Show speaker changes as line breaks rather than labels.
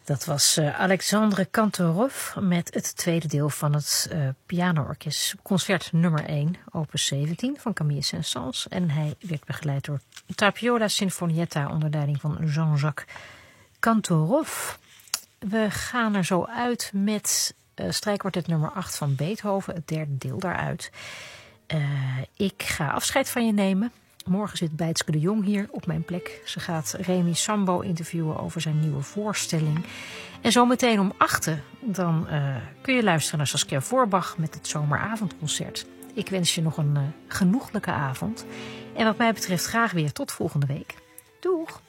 Dat was Alexandre Kantorov met het tweede deel van het pianoorkest concert nummer 1, opus 17 van Camille Saint-Saëns. En hij werd begeleid door Tapiola Sinfonietta onder leiding van Jean-Jacques Kantorov. We gaan er zo uit met strijkkwartet nummer 8 van Beethoven, het derde deel daaruit. Ik ga afscheid van je nemen. Morgen zit Bijtske de Jong hier op mijn plek. Ze gaat Remy Sambo interviewen over zijn nieuwe voorstelling. En zometeen om 8 dan kun je luisteren naar Saskia Vorbach met het zomeravondconcert. Ik wens je nog een genoeglijke avond. En wat mij betreft graag weer tot volgende week. Doeg!